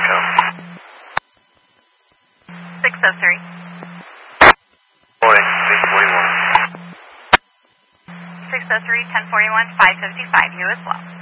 Echo. 603. Boarding, 641. 603, 1041, 555, you as well.